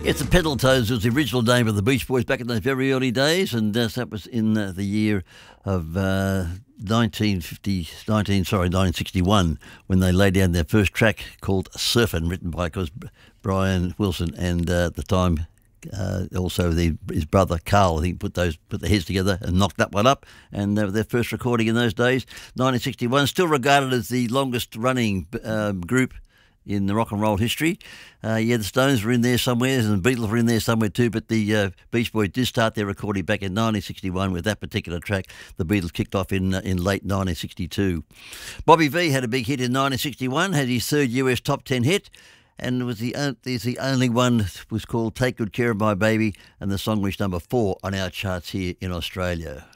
Yes, the Pedaltoes was the original name of the Beach Boys back in those very early days, and that was in the year of 1961, when they laid down their first track called Surfin', written by, of course, Brian Wilson, and at the time also his brother Carl. I think put the heads together and knocked that one up, and their first recording in those days, 1961, still regarded as the longest running group in the rock and roll history. The Stones were in there somewhere, and the Beatles were in there somewhere too, but the Beach Boys did start their recording back in 1961 with that particular track. The Beatles kicked off in late 1962. Bobby Vee had a big hit in 1961, had his third US top 10 hit, and was the only one that was called Take Good Care of My Baby, and the song reached number 4 on our charts here in Australia.